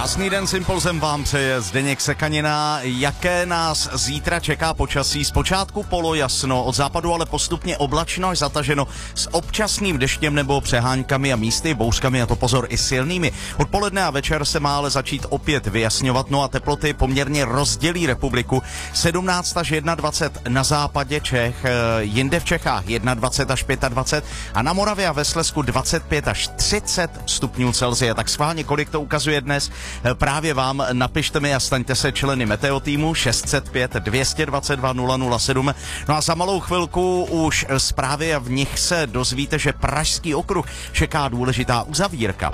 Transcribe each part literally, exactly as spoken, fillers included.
Krásný den s Impulzem vám přeje Zdeněk Sekanina. Jaké nás zítra čeká počasí? Zpočátku polojasno, od západu ale postupně oblačno až zataženo s občasným deštěm nebo přeháňkami a místy bouřkami, a to pozor i silnými. Odpoledne a večer se má ale začít opět vyjasňovat, no a teploty poměrně rozdělí republiku. sedmnáct až dvacet jedna na západě Čech, jinde v Čechách dvacet jedna až dvacet pět a na Moravě a ve Slezsku dvacet pět až třicet stupňů Celsia. Tak schválně, kolik to ukazuje dnes právě vám, napište mi a staňte se členy Meteo týmu šest set pět dvě dvacet dva nula nula sedm. No a za malou chvilku už zprávy a v nich se dozvíte, že Pražský okruh čeká důležitá uzavírka.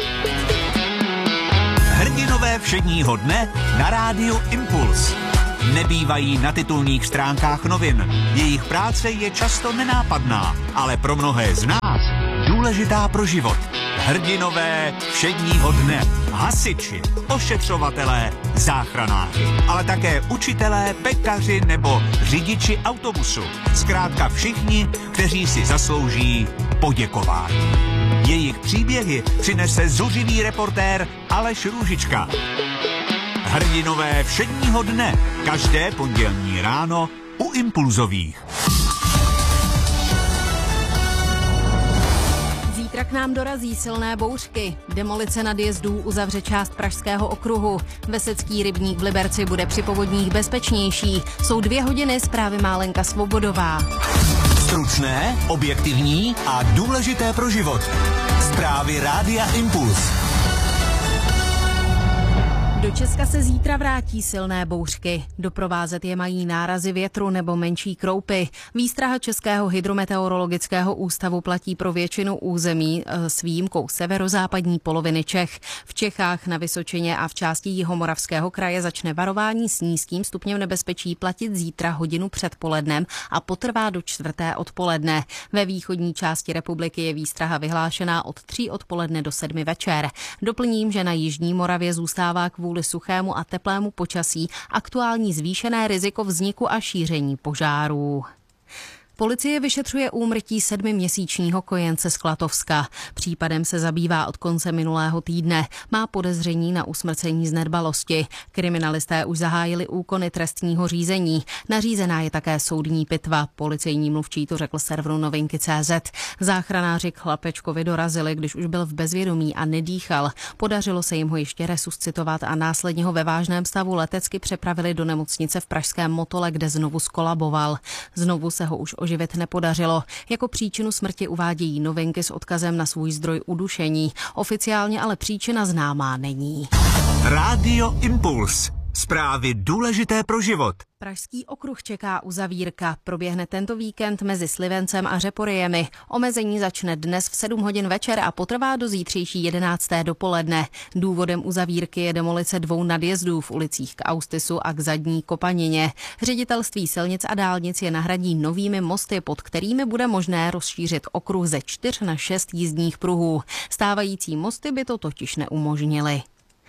Hrdinové všedního dne na rádiu Impuls. Nebývají na titulních stránkách novin. Jejich práce je často nenápadná, ale pro mnohé z nás důležitá pro život. Hrdinové všedního dne. Hasiči, ošetřovatelé, záchranáři, ale také učitelé, pekaři nebo řidiči autobusu. Zkrátka všichni, kteří si zaslouží poděkování. Jejich příběhy přinese zuřivý reportér Aleš Růžička. Hrdinové všedního dne. Každé pondělní ráno u Impulzových. Zítra k nám dorazí silné bouřky. Demolice nadjezdů uzavře část Pražského okruhu. Vesecký rybník v Liberci bude při povodních bezpečnější. Jsou dvě hodiny, zprávy má Lenka Svobodová. Stručné, objektivní a důležité pro život. Zprávy Rádia Impuls. Do Česka se zítra vrátí silné bouřky. Doprovázet je mají nárazy větru nebo menší kroupy. Výstraha Českého hydrometeorologického ústavu platí pro většinu území s výjimkou severozápadní poloviny Čech. V Čechách, na Vysočině a v části Jihomoravského kraje začne varování s nízkým stupněm nebezpečí platit zítra hodinu před polednem a potrvá do čtvrté odpoledne. Ve východní části republiky je výstraha vyhlášená od tří odpoledne do sedmi večer. Doplním, že na jižní Moravě zůstává kvůli Kvůli suchému a teplému počasí aktuální zvýšené riziko vzniku a šíření požárů. Policie vyšetřuje úmrtí sedmiměsíčního kojence z Klatovska. Případem se zabývá od konce minulého týdne. Má podezření na usmrcení z nedbalosti. Kriminalisté už zahájili úkony trestního řízení. Nařízená je také soudní pitva. Policejní mluvčí to řekl serveru novinky tečka cé zet. Záchranáři k chlapečkovi dorazili, když už byl v bezvědomí a nedýchal. Podařilo se jim ho ještě resuscitovat a následně ho ve vážném stavu letecky přepravili do nemocnice v pražském Motole, kde znovu skolaboval. Znovu se ho už živit nepodařilo. Jako příčinu smrti uvádějí novinky s odkazem na svůj zdroj udušení. Oficiálně ale příčina známá není. Rádio Impuls. Zprávy důležité pro život. Pražský okruh čeká uzavírka. Proběhne tento víkend mezi Slivencem a Řeporyjemi. Omezení začne dnes v sedm hodin večer a potrvá do zítřejší jedenácté dopoledne. Důvodem uzavírky je demolice dvou nadjezdů v ulicích k Austisu a k Zadní Kopanině. Ředitelství silnic a dálnic je nahradí novými mosty, pod kterými bude možné rozšířit okruh ze čtyř na šest jízdních pruhů. Stávající mosty by to totiž neumožnily.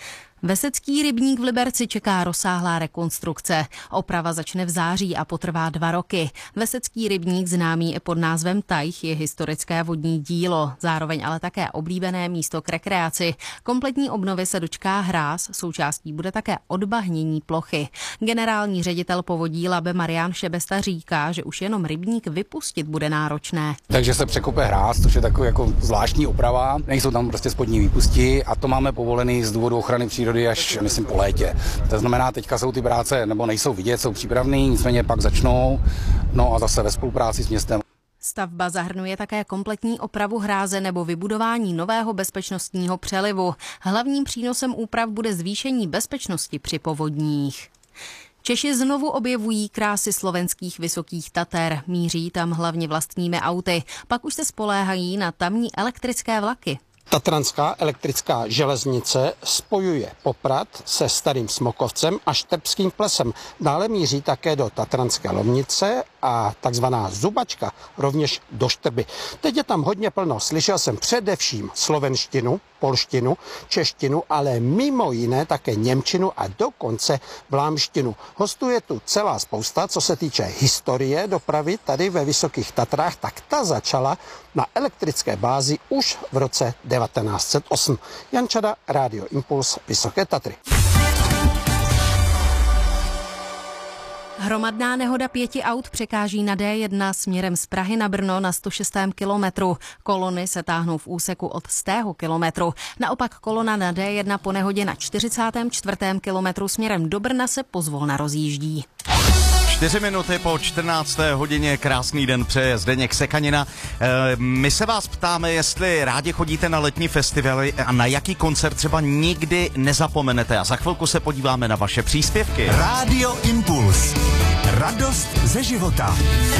Vesecký rybník v Liberci čeká rozsáhlá rekonstrukce. Oprava začne v září a potrvá dva roky. Vesecký rybník, známý i pod názvem Tajch, je historické vodní dílo, zároveň ale také oblíbené místo k rekreaci. Kompletní obnovy se dočká hráz, součástí bude také odbahnění plochy. Generální ředitel povodí Labe Marián Šebesta říká, že už jenom rybník vypustit bude náročné. Takže se překope hráz, což je takový jako zvláštní oprava. Nejsou tam prostě spodní výpusti a to máme povolený z důvodu ochrany přírody až, myslím, po létě. To znamená, teďka jsou ty práce, nebo nejsou vidět, jsou přípravný, nicméně pak začnou, no a zase ve spolupráci s městem. Stavba zahrnuje také kompletní opravu hráze nebo vybudování nového bezpečnostního přelivu. Hlavním přínosem úprav bude zvýšení bezpečnosti při povodních. Češi znovu objevují krásy slovenských Vysokých Tater. Míří tam hlavně vlastními auty. Pak už se spoléhají na tamní elektrické vlaky. Tatranská elektrická železnice spojuje Poprad se Starým Smokovcem a Štrbským plesem. Dále míří také do Tatranské Lomnice a takzvaná Zubačka rovněž do Štrby. Teď je tam hodně plno. Slyšel jsem především slovenštinu, polštinu, češtinu, ale mimo jiné také němčinu a dokonce vlámštinu. Hostuje tu celá spousta, co se týče historie dopravy tady ve Vysokých Tatrách, tak ta začala na elektrické bázi už v roce devatenáct set osm. Jan Čada, Rádio Impuls, Vysoké Tatry. Hromadná nehoda pěti aut překáží na D jedna směrem z Prahy na Brno na sto šestém kilometru. Kolony se táhnou v úseku od stého kilometru. Naopak kolona na D jedna po nehodě na čtyřicátém čtvrtém kilometru směrem do Brna se pozvolna rozjíždí. Čtyři minuty po čtrnácté hodině, krásný den přeje Zdeněk Sekanina. E, my se vás ptáme, jestli rádi chodíte na letní festivaly a na jaký koncert třeba nikdy nezapomenete. A za chvilku se podíváme na vaše příspěvky. Rádio Impuls. Radost ze života.